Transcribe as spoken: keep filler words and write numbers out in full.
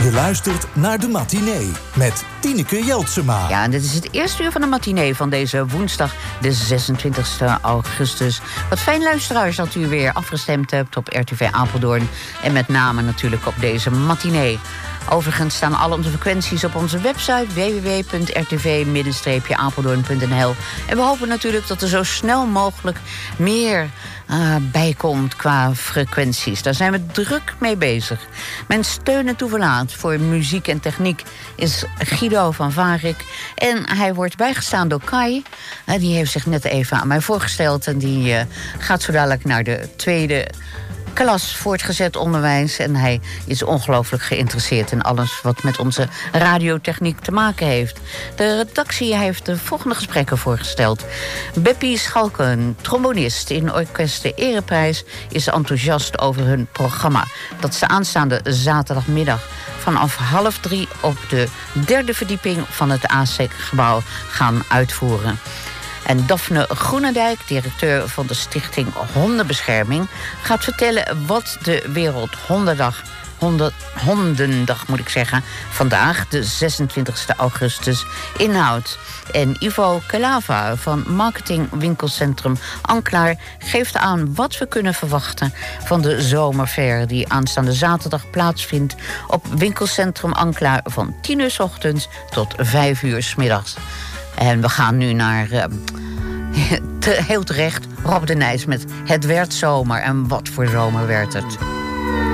Je luistert naar de matinee met Tineke Jeltsema. Ja, en dit is het eerste uur van de matinee van deze woensdag, de zesentwintigste augustus. Wat fijn luisteraars dat u weer afgestemd hebt op R T V Apeldoorn. En met name natuurlijk op deze matinee. Overigens staan al onze frequenties op onze website w w w punt r t v apeldoorn punt n l. En we hopen natuurlijk dat er zo snel mogelijk meer uh, bijkomt qua frequenties. Daar zijn we druk mee bezig. Mijn steun en toeverlaat voor muziek en techniek is Guido van Varik. En hij wordt bijgestaan door Kai. Uh, die heeft zich net even aan mij voorgesteld. En die uh, gaat zo dadelijk naar de tweede klas voortgezet onderwijs. En hij is ongelooflijk geïnteresseerd in alles wat met onze radiotechniek te maken heeft. De redactie heeft de volgende gesprekken voorgesteld. Beppie Schalken, trombonist in Orkest de Ereprijs, is enthousiast over hun programma dat ze aanstaande zaterdagmiddag vanaf half drie op de derde verdieping van het A S E C-gebouw gaan uitvoeren. En Daphne Groenendijk, directeur van de Stichting Hondenbescherming, gaat vertellen wat de Wereldhondendag, honden, hondendag moet ik zeggen, vandaag, de zesentwintigste augustus, inhoudt. En Ivo Calava van marketingwinkelcentrum Anklaar geeft aan wat we kunnen verwachten van de zomerfair die aanstaande zaterdag plaatsvindt op winkelcentrum Anklaar van tien uur 's ochtends tot vijf uur 's middags. En we gaan nu naar, uh, te, heel terecht, Rob de Nijs met Het werd zomer. En wat voor zomer werd het.